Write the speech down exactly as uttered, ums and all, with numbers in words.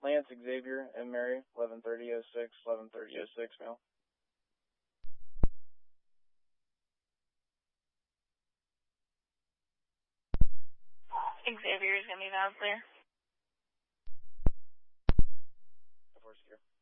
Lance, Xavier, and Mary, eleven thirty oh six, eleven thirty oh six, male. Xavier is going to be valid clear. Four secure.